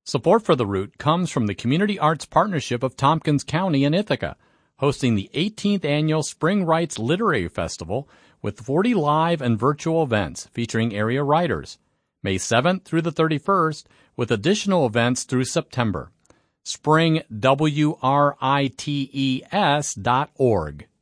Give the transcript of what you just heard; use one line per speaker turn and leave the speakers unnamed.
Support for the route comes from the Community Arts Partnership of Tompkins County and Ithaca, hosting the 18th Annual Spring Writes Literary Festival with 40 live and virtual events featuring area writers, May 7th through the 31st, with additional events through September. springwrites.org